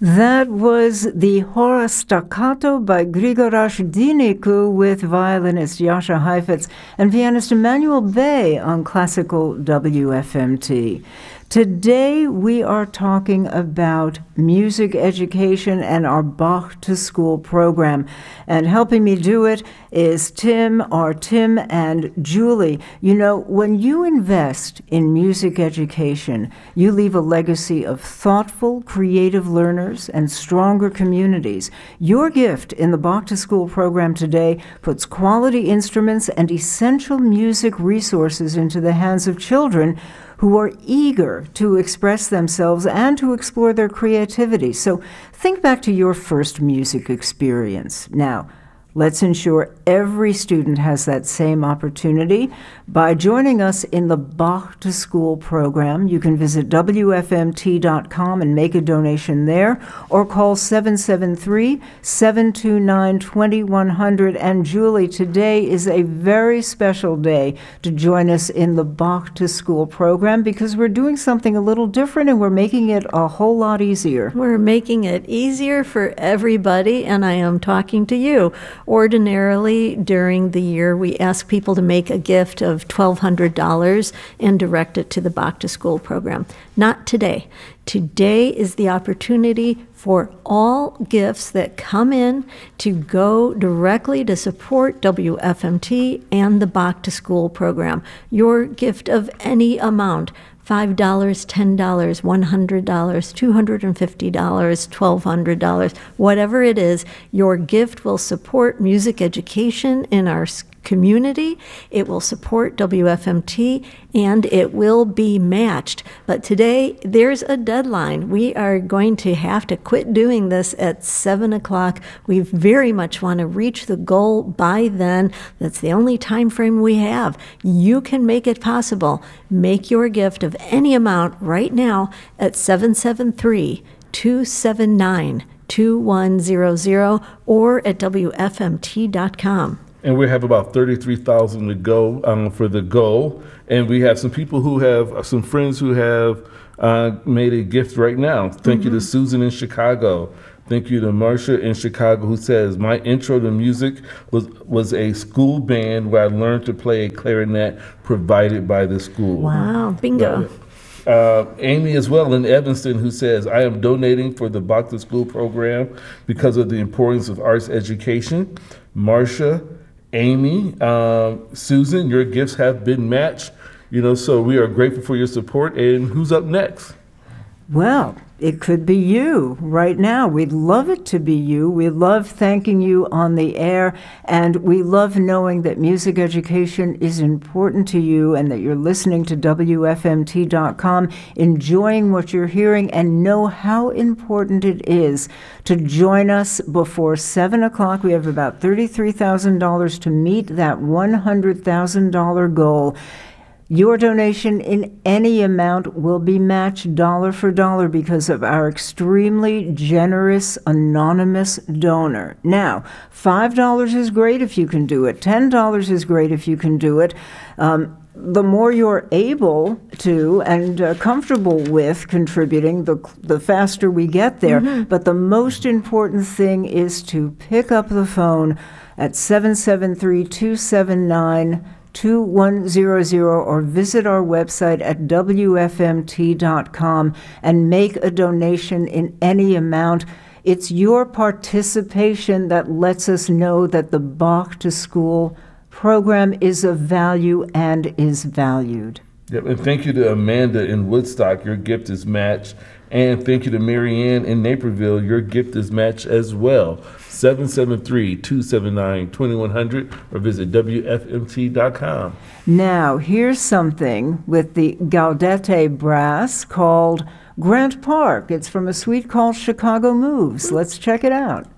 That was the Hora Staccato by Grigoras Dinicu with violinist Jascha Heifetz and pianist Emmanuel Bay on classical WFMT. Today we are talking about music education and our Bach to School program. And helping me do it is Tim and Julie. You know, when you invest in music education, you leave a legacy of thoughtful, creative learners and stronger communities. Your gift in the Bach to School program today puts quality instruments and essential music resources into the hands of children who are eager to express themselves and to explore their creativity. So think back to your first music experience. Now, let's ensure every student has that same opportunity by joining us in the Bach to School program. You can visit WFMT.com and make a donation there, or call 773-729-2100. And Julie, today is a very special day to join us in the Bach to School program because we're doing something a little different and we're making it a whole lot easier. We're making it easier for everybody, and I am talking to you. Ordinarily, during the year, we ask people to make a gift of $1,200 and direct it to the Bach to School program. Not today. Today is the opportunity for all gifts that come in to go directly to support WFMT and the Bach to School program. Your gift of any amount, $5, $10, $100, $250, $1,200, whatever it is, your gift will support music education in our community, it will support WFMT, and it will be matched. But today, there's a deadline. We are going to have to quit doing this at 7 o'clock. We very much want to reach the goal by then. That's the only time frame we have. You can make it possible. Make your gift of any amount right now at 773-279-2100 or at WFMT.com. And we have about 33,000 to go for the goal. And we have some people who have, some friends who have made a gift right now. Thank you to Susan in Chicago. Thank you to Marcia in Chicago, who says, my intro to music was a school band where I learned to play a clarinet provided by the school. Wow, bingo. Amy as well in Evanston, who says, I am donating for the Bach to School program because of the importance of arts education. Marcia, Amy, Susan, your gifts have been matched, so we are grateful for your support. And who's up next? Well, it could be you right now. We'd love it to be you. We love thanking you on the air, and we love knowing that music education is important to you and that you're listening to WFMT.com, enjoying what you're hearing, and know how important it is to join us before 7 o'clock. We have about $33,000 to meet that $100,000 goal. Your donation in any amount will be matched dollar for dollar because of our extremely generous anonymous donor. Now, $5 is great if you can do it. $10 is great if you can do it. The more you're able to and comfortable with contributing, the faster we get there. But the most important thing is to pick up the phone at 773-279-2100 or visit our website at WFMT.com and make a donation in any amount. It's your participation that lets us know that the Bach to School program is of value and is valued. Yep, and thank you to Amanda in Woodstock. Your gift is matched. And thank you to Marianne in Naperville. Your gift is matched as well. 773-279-2100 or visit WFMT.com. Now, here's something with the Gaudete Brass called Grant Park. It's from a suite called Chicago Moves. Let's check it out.